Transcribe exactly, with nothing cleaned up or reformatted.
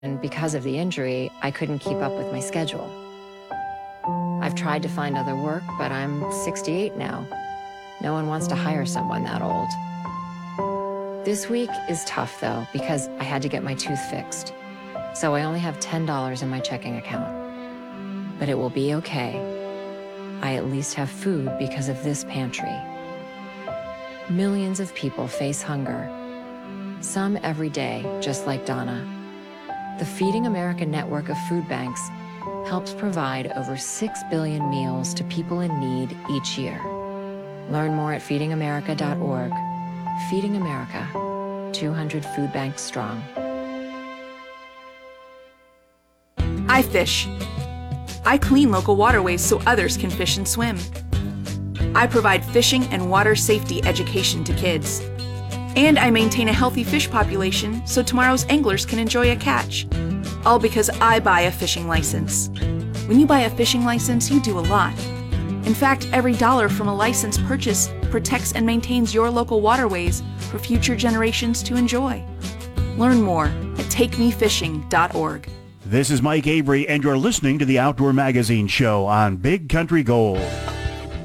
And because of the injury, I couldn't keep up with my schedule. I've tried to find other work, but I'm sixty-eight now. No one wants to hire someone that old. This week is tough, though, because I had to get my tooth fixed. So I only have ten dollars in my checking account. But it will be okay. I at least have food because of this pantry. Millions of people face hunger. Some every day, just like Donna. The Feeding America network of food banks helps provide over six billion meals to people in need each year. Learn more at feeding america dot org. Feeding America, two hundred food banks strong. I fish. I clean local waterways so others can fish and swim. I provide fishing and water safety education to kids. And I maintain a healthy fish population so tomorrow's anglers can enjoy a catch. All because I buy a fishing license. When you buy a fishing license, you do a lot. In fact, every dollar from a license purchase protects and maintains your local waterways for future generations to enjoy. Learn more at take me fishing dot org. This is Mike Avery, and you're listening to the Outdoor Magazine Show on Big Country Gold.